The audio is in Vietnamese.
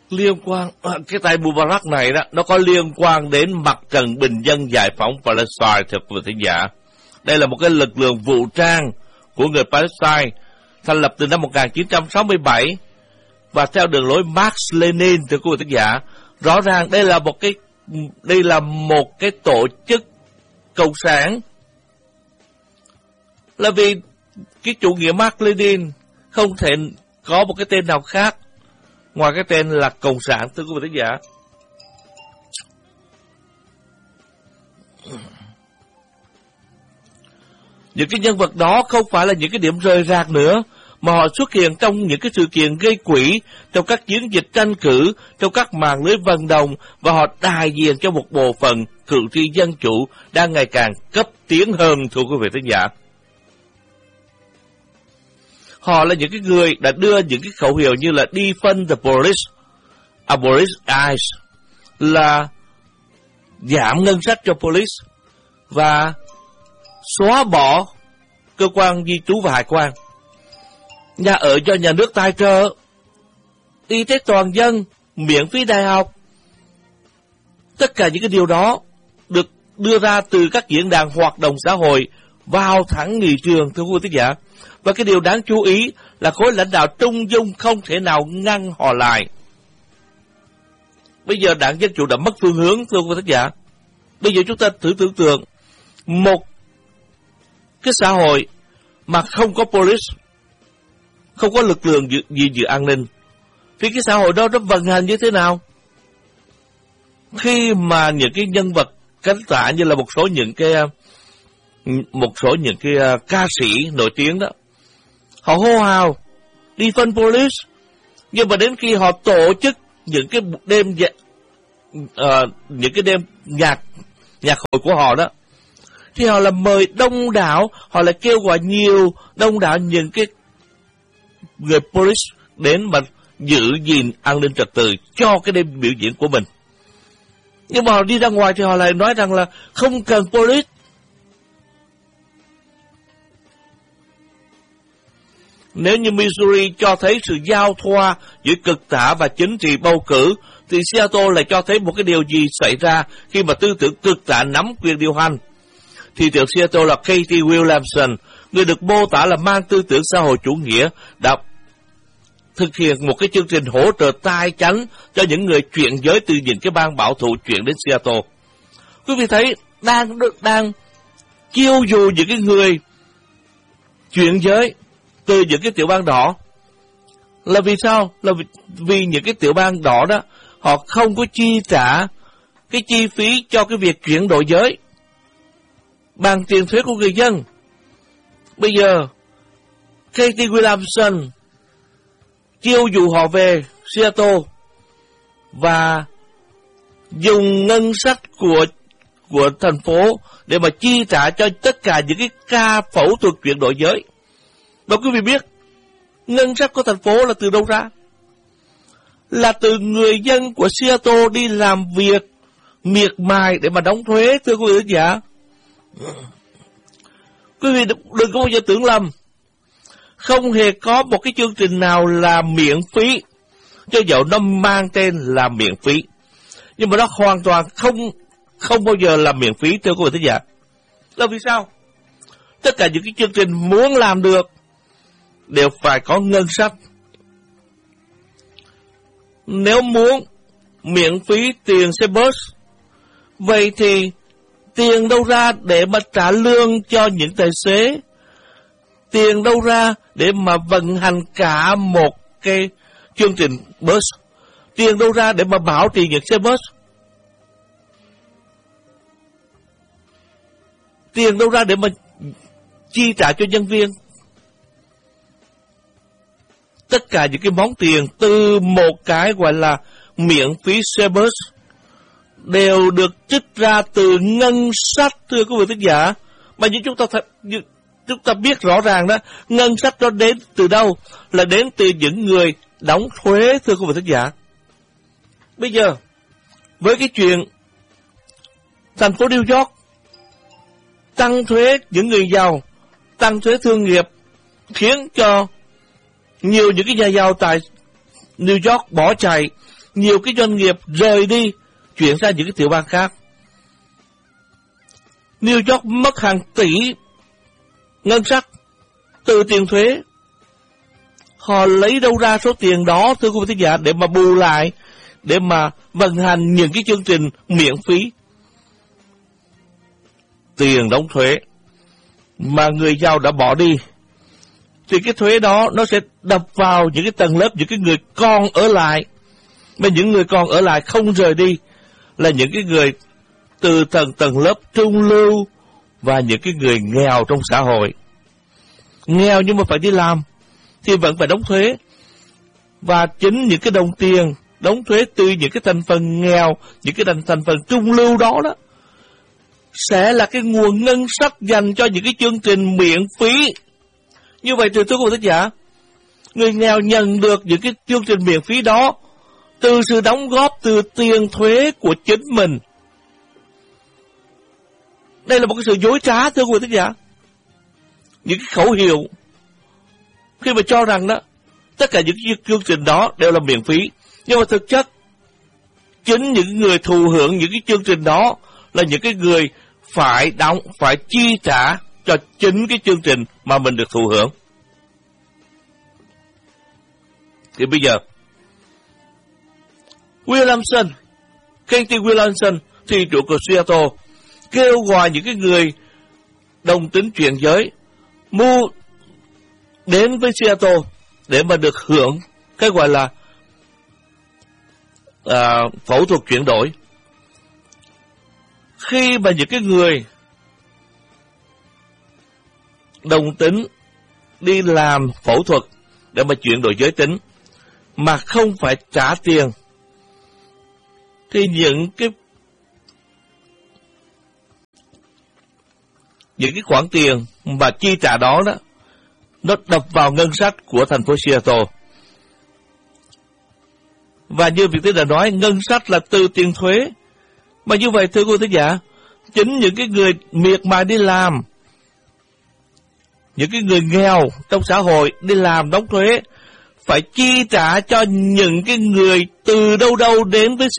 liên quan, cái tay Mubarak này đó, nó có liên quan đến mặt trận bình dân giải phóng Palestine, thưa quý vị thính giả. Đây là một cái lực lượng vũ trang của người Palestine, thành lập từ năm 1967, và theo đường lối Marx-Lenin, thưa quý vị thính giả. Rõ ràng đây là một cái tổ chức cộng sản, là vì cái chủ nghĩa Marx-Lenin không thể có một cái tên nào khác ngoài cái tên là cộng sản, thưa quý vị thính giả. Những cái nhân vật đó không phải là những cái điểm rời rạc nữa, mà họ xuất hiện trong những cái sự kiện gây quỹ, trong các chiến dịch tranh cử, trong các mạng lưới vận động, và họ đại diện cho một bộ phận cử tri dân chủ đang ngày càng cấp tiến hơn, thưa quý vị thính giả. Họ là những cái người đã đưa những cái khẩu hiệu như là defund the police, abolish ICE, là giảm ngân sách cho police và xóa bỏ cơ quan di trú và hải quan, nhà ở do nhà nước tài trợ, y tế toàn dân, miễn phí đại học. Tất cả những cái điều đó được đưa ra từ các diễn đàn hoạt động xã hội vào thẳng nghị trường, thưa quý vị thính giả. Và cái điều đáng chú ý là khối lãnh đạo trung dung không thể nào ngăn họ lại. Bây giờ đảng Dân Chủ đã mất phương hướng, thưa quý vị thính giả. Bây giờ chúng ta thử tưởng tượng một cái xã hội mà không có police, không có lực lượng gìn giữ an ninh, thì cái xã hội đó nó vận hành như thế nào? Khi mà những cái nhân vật cánh tả như là một số những cái ca sĩ nổi tiếng đó, họ hô hào defund police, nhưng mà đến khi họ tổ chức những cái đêm nhạc hội của họ đó, thì họ là mời đông đảo, họ lại kêu gọi đông đảo những cái người police đến mà giữ gìn an ninh trật tự cho cái đêm biểu diễn của mình. Nhưng mà họ đi ra ngoài thì họ lại nói rằng là không cần police. Nếu như Missouri cho thấy sự giao thoa giữa cực tả và chính trị bầu cử, thì Seattle lại cho thấy một cái điều gì xảy ra khi mà tư tưởng cực tả nắm quyền điều hành. Thị trưởng Seattle là Katie Williamson, người được mô tả là mang tư tưởng xã hội chủ nghĩa, đã thực hiện một cái chương trình hỗ trợ tài chánh cho những người chuyển giới từ những cái bang bảo thủ chuyển đến Seattle. Quý vị thấy đang chiêu dụ những cái người chuyển giới từ những cái tiểu bang đỏ. Là vì sao? Là vì những cái tiểu bang đỏ đó, họ không có chi trả cái chi phí cho cái việc chuyển đổi giới bằng tiền thuế của người dân. Bây giờ Katie Williamson chiêu dụ họ về Seattle và dùng ngân sách của thành phố để mà chi trả cho tất cả những cái ca phẫu thuật chuyển đổi giới. Và quý vị biết ngân sách của thành phố là từ đâu ra? Là từ người dân của Seattle đi làm việc miệt mài để mà đóng thuế, thưa quý vị khán giả. Quý vị đừng có bao giờ tưởng lầm. Không hề có một cái chương trình nào là miễn phí, cho dẫu nó mang tên là miễn phí. Nhưng mà nó hoàn toàn không bao giờ là miễn phí, thưa quý vị khán giả. Là vì sao? Tất cả những cái chương trình muốn làm được đều phải có ngân sách. Nếu muốn miễn phí tiền xe bus, vậy thì tiền đâu ra để mà trả lương cho những tài xế? Tiền đâu ra để mà vận hành cả một cái chương trình bus? Tiền đâu ra để mà bảo trì những xe bus? Tiền đâu ra để mà chi trả cho nhân viên? Tất cả những cái món tiền từ một cái gọi là miễn phí xe bus đều được trích ra từ ngân sách, thưa quý vị thính giả. Mà như chúng ta biết rõ ràng đó, ngân sách đó đến từ đâu? Là đến từ những người đóng thuế, thưa quý vị thính giả. Bây giờ với cái chuyện thành phố New York tăng thuế những người giàu, tăng thuế thương nghiệp, khiến cho nhiều những cái nhà giàu tại New York bỏ chạy nhiều cái doanh nghiệp rời đi, chuyển ra những cái tiểu bang khác. New York mất hàng tỷ ngân sách từ tiền thuế. Họ lấy đâu ra số tiền đó, thưa quý vị thính giả, để mà bù lại, để mà vận hành những cái chương trình miễn phí? Tiền đóng thuế mà người giàu đã bỏ đi, thì cái thuế đó nó sẽ đập vào những cái tầng lớp, những cái người còn ở lại. Mà những người còn ở lại không rời đi là những cái người từ tầng lớp trung lưu và những cái người nghèo trong xã hội. Nghèo nhưng mà phải đi làm thì vẫn phải đóng thuế. Và chính những cái đồng tiền đóng thuế từ những cái thành phần nghèo, những cái thành phần trung lưu đó sẽ là cái nguồn ngân sách dành cho những cái chương trình miễn phí. Như vậy thì thưa quý vị thính giả, người nghèo nhận được những cái chương trình miễn phí đó từ sự đóng góp từ tiền thuế của chính mình. Đây là một cái sự dối trá, thưa quý vị thính giả. Những cái khẩu hiệu khi mà cho rằng đó tất cả những chương trình đó đều là miễn phí, nhưng mà thực chất chính những người thụ hưởng những cái chương trình đó là những cái người phải chi trả cho chính cái chương trình mà mình được thụ hưởng. Thì bây giờ Williamson, Katie Williamson, thị trưởng của Seattle, kêu gọi những cái người đồng tính chuyển giới mua đến với Seattle để mà được hưởng cái gọi là phẫu thuật chuyển đổi. Khi mà những cái người đồng tính đi làm phẫu thuật để mà chuyển đổi giới tính mà không phải trả tiền, thì những cái khoản tiền mà chi trả đó nó đập vào ngân sách của thành phố Seattle. Và như Việt Tiến đã nói, ngân sách là từ tiền thuế. Mà như vậy thưa quý thính giả, chính những cái người miệt mài đi làm, những cái người nghèo trong xã hội đi làm đóng thuế, phải chi trả cho những cái người từ đâu đến với